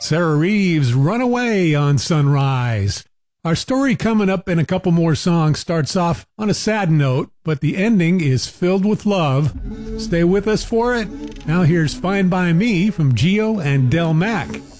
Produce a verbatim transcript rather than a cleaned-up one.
Sarah Reeves, Runaway on Sunrise. Our story coming up in a couple more songs starts off on a sad note, but the ending is filled with love. Stay with us for it. Now here's Fine By Me from Geo and Del Mac.